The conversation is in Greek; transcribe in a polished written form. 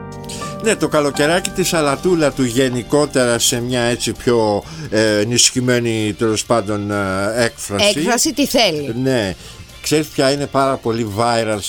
Ναι, το καλοκαιράκι τη σαλατούλα του γενικότερα σε μια έτσι πιο ενισχυμένη τέλος πάντων έκφραση. Έκφραση τι θέλει. Ναι. Ξέρεις ποια είναι πάρα πολύ viral